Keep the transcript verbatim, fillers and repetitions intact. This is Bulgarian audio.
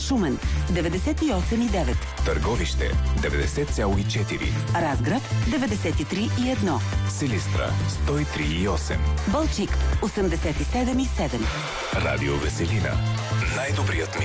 Шумен деветдесет и осем и девет, Търговище деветдесет цяло и четири, Разград деветдесет и три и едно, Силистра сто и три и осем, Балчик осемдесет и седем и седем. Радио Веселина. Най-добрият ми